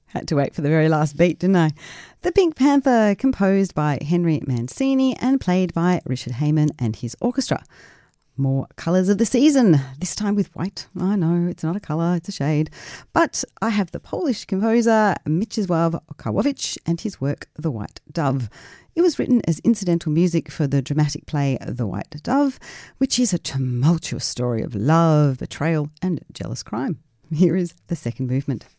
Had to wait for the very last beat, didn't I? The Pink Panther, composed by Henry Mancini and played by Richard Heyman and his orchestra. More colours of the season, this time with white. I know, it's not a colour, it's a shade. But I have the Polish composer Mieczysław Kawowicz and his work The White Dove. It was written as incidental music for the dramatic play The White Dove, which is a tumultuous story of love, betrayal and jealous crime. Here is the second movement.